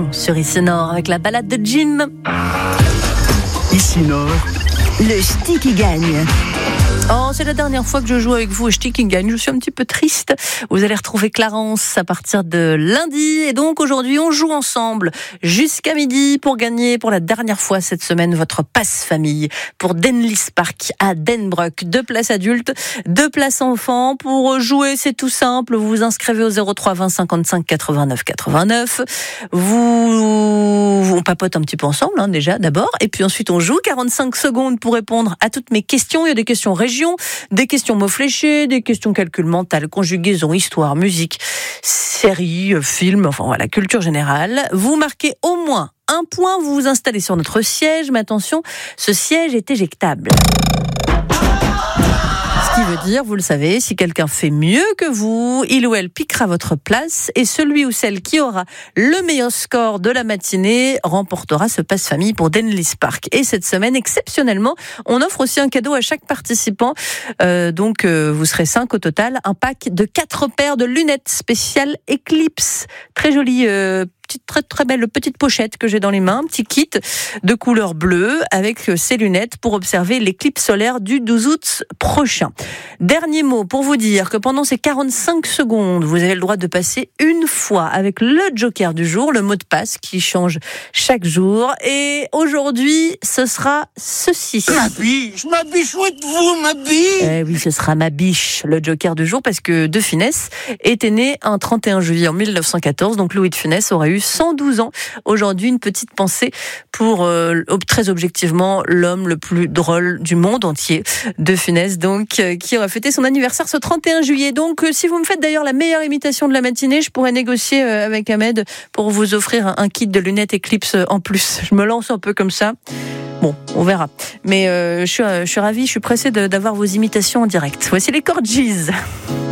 Sur Ici Nord avec la balade de Jim. Ici Nord, le ch'ti qui gagne. Oh, c'est la dernière fois que je joue avec vous et ch'ti qui gagne. Je suis un petit peu triste. Vous allez retrouver Clarence à partir de lundi. Et donc aujourd'hui, on joue ensemble jusqu'à midi pour gagner pour la dernière fois cette semaine votre passe famille pour Denlis Park à Denbrock. 2 places adultes, 2 places enfants. Pour jouer, c'est tout simple. Vous vous inscrivez au 03 20 55 89 89. On papote un petit peu ensemble, déjà, d'abord. Et puis ensuite, on joue 45 secondes pour répondre à toutes mes questions. Il y a des questions région, des questions mots fléchés, des questions calcul mental, conjugaison, histoire, musique, séries, films, enfin voilà, culture générale. Vous marquez au moins un point, vous vous installez sur notre siège, mais attention, ce siège est éjectable. Ce qui veut dire, vous le savez, si quelqu'un fait mieux que vous, il ou elle piquera votre place et celui ou celle qui aura le meilleur score de la matinée remportera ce passe-famille pour Denlis Park. Et cette semaine, exceptionnellement, on offre aussi un cadeau à chaque participant. Donc, vous serez 5 au total. Un pack de 4 paires de lunettes spéciales Eclipse. Très jolie très belle petite pochette que j'ai dans les mains, un petit kit de couleur bleue avec ces lunettes pour observer l'éclipse solaire du 12 août prochain. Dernier mot pour vous dire que pendant ces 45 secondes, vous avez le droit de passer une fois avec le joker du jour, le mot de passe qui change chaque jour. Et aujourd'hui, ce sera ceci. ma biche, où êtes-vous, ma biche? Oui, ce sera ma biche, le joker du jour, parce que De Funès était né un 31 juillet en 1914, donc Louis de Funès aurait eu 112 ans. Aujourd'hui, une petite pensée pour, très objectivement, l'homme le plus drôle du monde entier, De Funès, donc, qui aura fêté son anniversaire ce 31 juillet. Donc, si vous me faites d'ailleurs la meilleure imitation de la matinée, je pourrais négocier avec Ahmed pour vous offrir un kit de lunettes Eclipse en plus. Je me lance un peu comme ça. Bon, on verra. Mais je suis ravie, je suis pressée d'avoir vos imitations en direct. Voici les Corgis.